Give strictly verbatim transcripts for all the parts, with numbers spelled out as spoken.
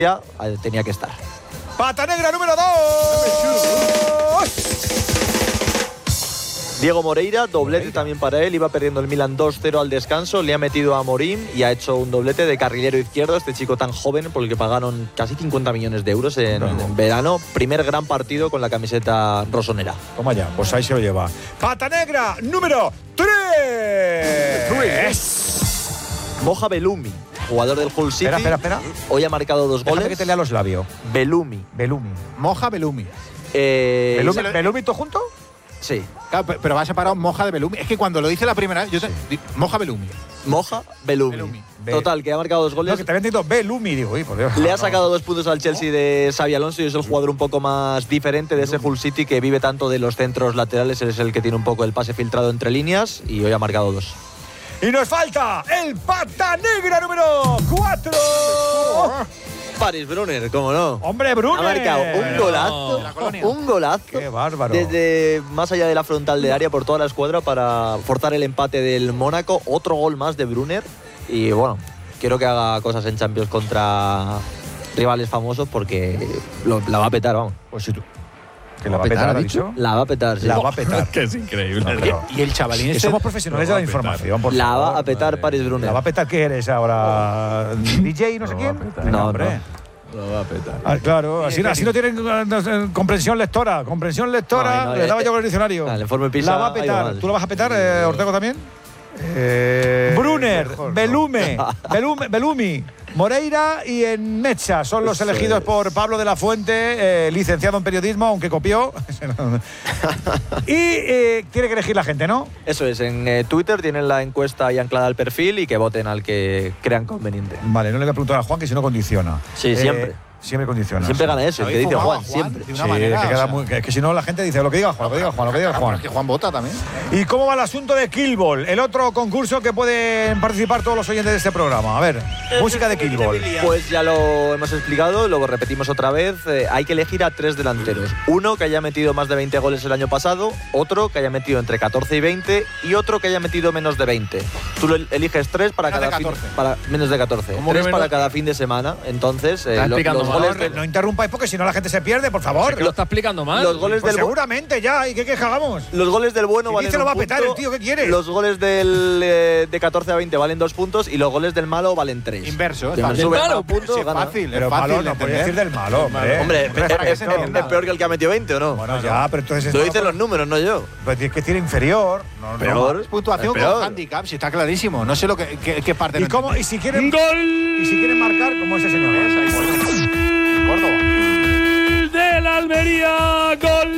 ya tenía que estar. Pata negra número dos. Diego Moreira, doblete también para él. Iba perdiendo el Milan dos cero al descanso. Le ha metido a Morín y ha hecho un doblete de carrilero izquierdo. Este chico tan joven, por el que pagaron casi cincuenta millones de euros en, no. en verano. Primer gran partido con la camiseta rosonera. Toma ya, pues ahí se lo lleva. Pata negra número tres. Moja Belumi, jugador del Hull City. Espera, espera, espera. Hoy ha marcado dos Déjame goles. que te lea los labios. Belumi. Belumi. Moja Belumi. Eh, ¿Belumi, ¿Belumi todo junto? Sí. Claro, pero va separado Moja de Belumi. Es que cuando lo dice la primera vez, yo te, sí. Moja Belumi. Moja Belumi. Belumi. Total, que ha marcado dos goles. No, que te habían dicho Belumi, digo, uy, por Dios. Le ha sacado dos puntos al Chelsea de Xabi Alonso y es el jugador un poco más diferente de ese Hull City que vive tanto de los centros laterales. Es el que tiene un poco el pase filtrado entre líneas y hoy ha marcado dos. Y nos falta el pata negra número cuatro. Paris Brunner, cómo no. Hombre, Brunner. Ha marcado un golazo. Un golazo. Qué bárbaro. Desde más allá de la frontal de área por toda la escuadra para forzar el empate del Mónaco. Otro gol más de Brunner. Y bueno, quiero que haga cosas en Champions contra rivales famosos porque lo, la va a petar, vamos. Pues si tú. ¿Que la va a petar, ha dicho? La va a petar, sí. La va a petar. Que es increíble. No, pero, y el chavalín que este somos profesionales de la información, por La favor. va a petar Paris Brunner. ¿La va a petar qué eres ahora? ¿D J no sé quién? No, hombre. No. Lo va a petar. Ah, claro, así, así no tienen uh, comprensión lectora. Comprensión lectora, no, no, le daba eh, yo con el diccionario. El informe PISA. La va a petar. ¿Tú la vas a petar, eh, Ortego, también? Eh, Brunner, mejor, Belume, no. Belume, Belumi, Moreira y Ennecha son los elegidos es. por Pablo de la Fuente, eh, licenciado en periodismo, aunque copió. Y eh, tiene que elegir la gente, ¿no? Eso es, en eh, Twitter tienen la encuesta ahí anclada al perfil y que voten al que crean conveniente. Vale, no le voy a preguntar a Juan que si no condiciona. Sí, eh, siempre. Siempre condiciona. Siempre gana eso, el que dice Juan, Juan, siempre. De una sí, manera, que, queda o sea, muy, que, que si no la gente dice lo que diga Juan, lo que diga Juan, lo que diga Juan. Es que Juan vota también. ¿Y cómo va el asunto de Killball? El otro concurso que pueden participar todos los oyentes de este programa. A ver, música de Killball. Pues ya lo hemos explicado, lo repetimos otra vez. Eh, hay que elegir a tres delanteros. Uno que haya metido más de veinte goles el año pasado, otro que haya metido entre catorce y veinte y otro que haya metido menos de veinte. Tú lo eliges tres para menos cada de fin, para menos de catorce. Tres para cada fin de semana. Entonces, eh, lo, los goles de, no interrumpáis porque si no la gente se pierde, por favor. Es que lo está explicando mal. Los goles pues del seguramente ya, ¿y qué quejamos? Los goles del bueno si valen dice un lo va a petar punto, el tío, ¿qué quieres? Los goles del eh, de catorce a veinte valen dos puntos y los goles del malo valen tres. Inverso, Quien fácil. sube Claro, más puntos, sí, gana. fácil, pero es fácil malo de no puede entender. decir del malo, hombre. Hombre, Hombre, es, para que es, se es entienda. peor que el que ha metido veinte, ¿o no? Bueno, ya, pero entonces... Lo dicen los números, no yo. Pues es que tiene inferior. No, Peor. no. Es puntuación Es peor. con handicap, si está clarísimo. No sé lo que, qué, qué parte ¿Y, no cómo, y si quieren ¡Gol! y si quieren marcar, como ese señor. ¿Eh? Córdoba. Del Almería, gol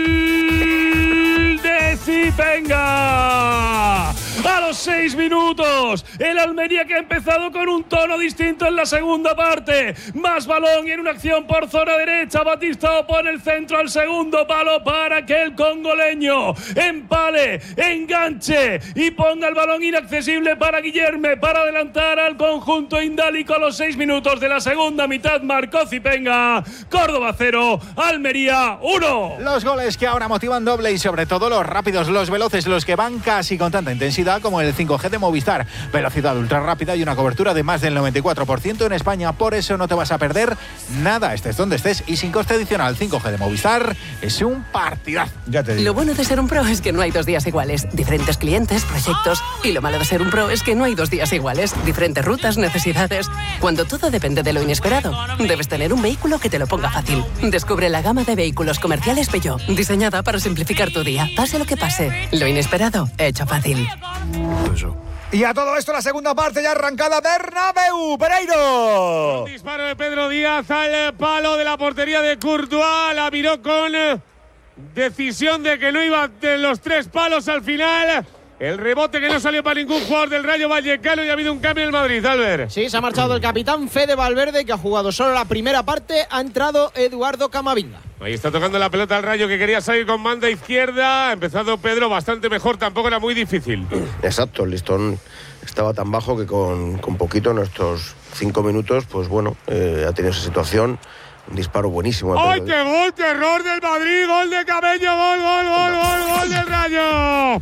de Zipenga. A los seis minutos, el Almería que ha empezado con un tono distinto en la segunda parte. Más balón y en una acción por zona derecha. Batista pone el centro al segundo palo para que el congoleño empale, enganche y ponga el balón inaccesible para Guillerme para adelantar al conjunto indálico. A los seis minutos de la segunda mitad marcó Zipenga. Córdoba cero, Almería uno. Los goles que ahora motivan doble y sobre todo los rápidos, los veloces, los que van casi con tanta intensidad como el cinco G de Movistar. Velocidad ultra rápida y una cobertura de más del noventa y cuatro por ciento en España. Por eso no te vas a perder nada, estés donde estés y sin coste adicional. cinco G de Movistar es un partidazo. Ya te digo. Lo bueno de ser un pro es que no hay dos días iguales. Diferentes clientes, proyectos. Y lo malo de ser un pro es que no hay dos días iguales. Diferentes rutas, necesidades. Cuando todo depende de lo inesperado, debes tener un vehículo que te lo ponga fácil. Descubre la gama de vehículos comerciales Peugeot, diseñada para simplificar tu día. Pase lo que pase, lo inesperado, hecho fácil. Y a todo esto la segunda parte ya arrancada. Bernabéu, Pereiro. Un disparo de Pedro Díaz al palo de la portería de Courtois. La miró con decisión de que no iba de los tres palos al final. El rebote que no salió para ningún jugador del Rayo Vallecano y ha habido un cambio en el Madrid, Albert. Sí, se ha marchado el capitán Fede Valverde, que ha jugado solo la primera parte. Ha entrado Eduardo Camavinga. Ahí está tocando la pelota al Rayo, que quería salir con banda izquierda. Ha empezado Pedro bastante mejor, tampoco era muy difícil. Exacto, el listón estaba tan bajo que con, con poquito en estos cinco minutos, pues bueno, eh, ha tenido esa situación. Un disparo buenísimo. ¡Ay, qué gol! ¡Terror del Madrid! ¡Gol de Cabello! ¡Gol, gol, gol, gol, gol del Rayo!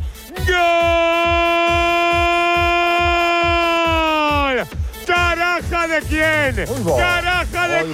¡Gol! ¿Caraja de quién? ¡Caraja de quién!